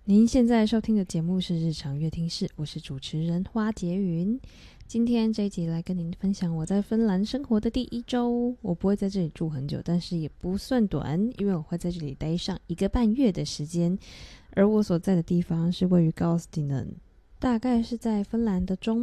您现在收听的节目是日常乐听室，我是主持人花洁云。今天这一集来跟您分享我在芬兰生活的第一周。我不会在这里住很久，但是也不算短，因为我会在这里待上1个半月的时间。而我所在的地方是位于高斯蒂嫩，大概是在芬兰的中